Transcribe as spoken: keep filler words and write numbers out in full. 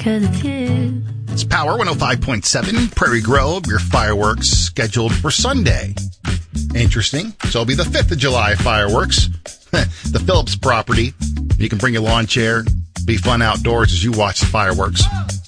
'cause it's you. It's Power one oh five point seven, Prairie Grove, your fireworks scheduled for Sunday. Interesting. So it'll be the fifth of July fireworks. The Phillips property. You can bring your lawn chair, be fun outdoors as you watch the fireworks.